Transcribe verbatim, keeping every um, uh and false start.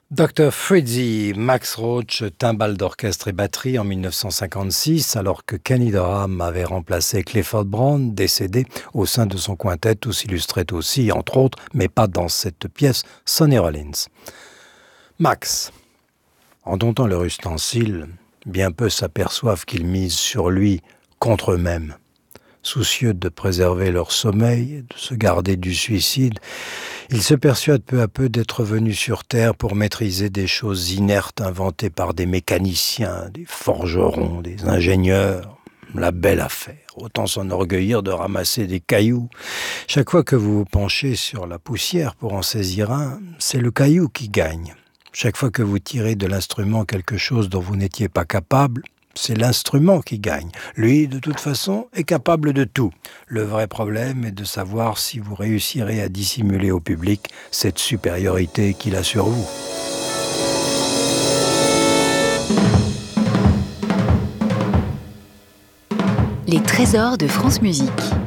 docteur Fritzy, Max Roach, timbales d'orchestre et batterie en mille neuf cent cinquante-six, alors que Kenny Dorham avait remplacé Clifford Brown, décédé au sein de son quintet, où s'illustrait aussi, entre autres, mais pas dans cette pièce, Sonny Rollins. Max, en domptant leur ustensile, bien peu s'aperçoivent qu'ils misent sur lui contre eux-mêmes. Soucieux de préserver leur sommeil, de se garder du suicide, ils se persuadent peu à peu d'être venus sur Terre pour maîtriser des choses inertes inventées par des mécaniciens, des forgerons, des ingénieurs. La belle affaire, autant s'enorgueillir de ramasser des cailloux. Chaque fois que vous vous penchez sur la poussière pour en saisir un, c'est le caillou qui gagne. Chaque fois que vous tirez de l'instrument quelque chose dont vous n'étiez pas capable, c'est l'instrument qui gagne. Lui, de toute façon, est capable de tout. Le vrai problème est de savoir si vous réussirez à dissimuler au public cette supériorité qu'il a sur vous. Les trésors de France Musique.